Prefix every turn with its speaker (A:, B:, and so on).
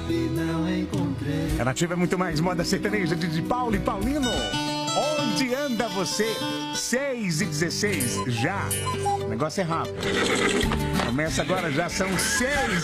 A: A Nativa é muito mais moda sertaneja de Paulo e Paulino. Onde anda você? 6h16, já. O negócio é rápido. Começa agora, já são 6